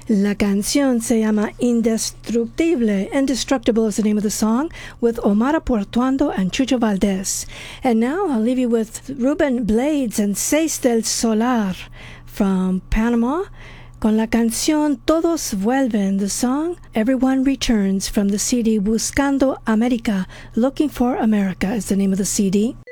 La canción se llama Indestructible. Indestructible is the name of the song, with Omar Portuando and Chucho Valdez. And now I'll leave you with Ruben Blades and Seis del Solar from Panama, con la canción Todos Vuelven, the song Everyone Returns from the CD Buscando America. Looking for America is the name of the CD.